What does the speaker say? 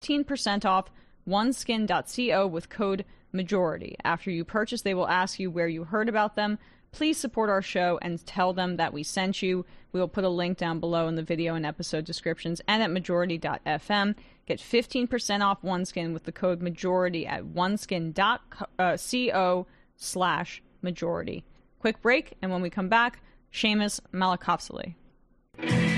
15% off oneskin.co with code MAJORITY. After you purchase, they will ask you where you heard about them. Please support our show and tell them that we sent you. We will put a link down below in the video and episode descriptions and at majority.fm. Get 15% off OneSkin with the code MAJORITY at oneskin.co/majority. Quick break, and when we come back, Seamus Malakopsily.